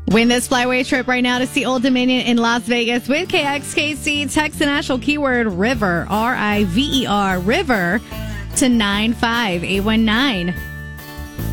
Win this flyaway trip right now to see Old Dominion in Las Vegas with KXKC. Text the national keyword RIVER, RIVER, RIVER to 95819.